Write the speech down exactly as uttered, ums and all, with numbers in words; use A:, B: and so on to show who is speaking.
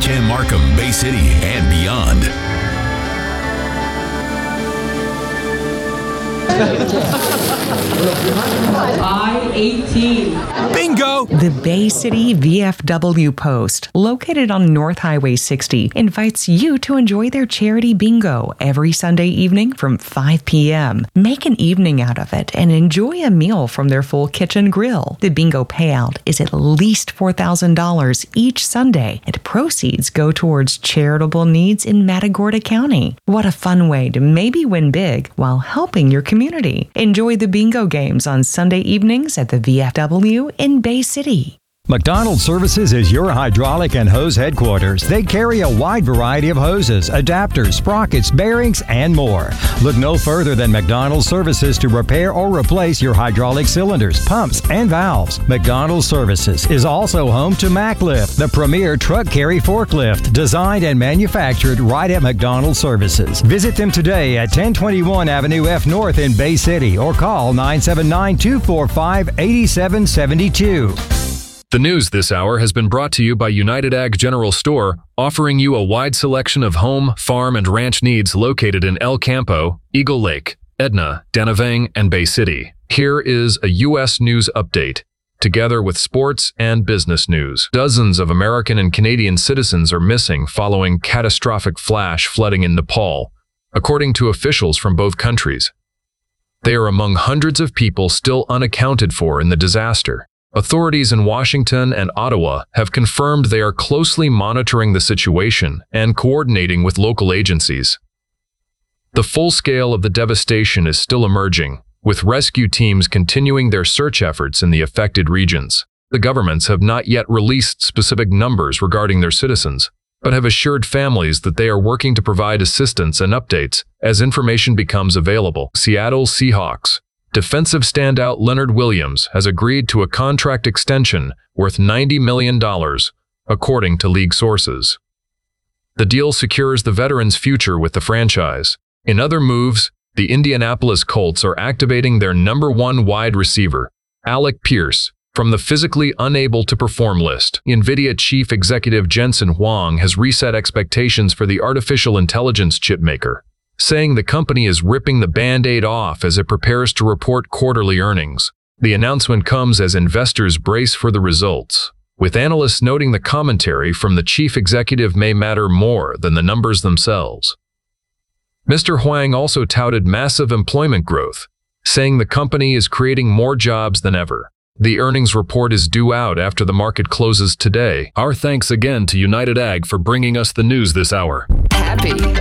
A: H M Markham, Bay City, and beyond.
B: I eighteen.
A: Bingo!
C: The Bay City V F W Post, located on North Highway sixty, invites you to enjoy their charity bingo every Sunday evening from five p.m. Make an evening out of it and enjoy a meal from their full kitchen grill. The bingo payout is at least four thousand dollars each Sunday, and proceeds go towards charitable needs in Matagorda County. What a fun way to maybe win big while helping your community. Enjoy the bingo games on Sunday evenings at the V F W in Bay City.
D: McDonald's Services is your hydraulic and hose headquarters. They carry a wide variety of hoses, adapters, sprockets, bearings, and more. Look no further than McDonald's Services to repair or replace your hydraulic cylinders, pumps, and valves. McDonald's Services is also home to MacLift, the premier truck carry forklift, designed and manufactured right at McDonald's Services. Visit them today at ten twenty-one Avenue F North in Bay City or call nine seven nine, two four five, eight seven seven two.
E: The news this hour has been brought to you by United Ag General Store, offering you a wide selection of home, farm, and ranch needs located in El Campo, Eagle Lake, Edna, Danavang, and Bay City. Here is a U S news update, together with sports and business news. Dozens of American and Canadian citizens are missing following catastrophic flash flooding in Nepal, according to officials from both countries. They are among hundreds of people still unaccounted for in the disaster. Authorities in Washington and Ottawa have confirmed they are closely monitoring the situation and coordinating with local agencies. The full scale of the devastation is still emerging, with rescue teams continuing their search efforts in the affected regions. The governments have not yet released specific numbers regarding their citizens, but have assured families that they are working to provide assistance and updates as information becomes available. Seattle Seahawks defensive standout Leonard Williams has agreed to a contract extension worth ninety million dollars, according to league sources. The deal secures the veteran's future with the franchise. In other moves, the Indianapolis Colts are activating their number one wide receiver, Alec Pierce, from the physically unable to perform list. NVIDIA chief executive Jensen Huang has reset expectations for the artificial intelligence chipmaker, saying the company is ripping the Band-Aid off as it prepares to report quarterly earnings. The announcement comes as investors brace for the results, with analysts noting the commentary from the chief executive may matter more than the numbers themselves. Mister Huang also touted massive employment growth, saying the company is creating more jobs than ever. The earnings report is due out after the market closes today. Our thanks again to United Ag for bringing us the news this hour.
B: Happy